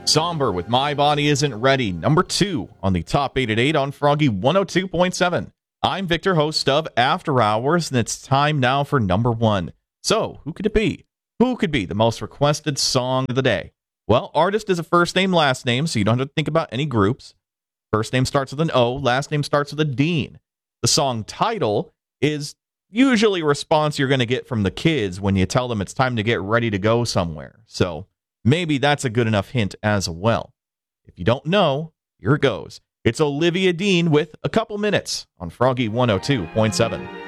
Somber with My Body Isn't Ready, number 2 on the top 8 at 8 on Froggy 102.7. I'm Victor, host of After Hours, and it's time now for number 1. So, who could it be? Who could be the most requested song of the day? Well, artist is a first name, last name, so you don't have to think about any groups. First name starts with an O, last name starts with a Dean. The song title is usually a response you're going to get from the kids when you tell them it's time to get ready to go somewhere. So, maybe that's a good enough hint as well. If you don't know, here it goes. It's Olivia Dean with A Couple Minutes on Froggy 102.7.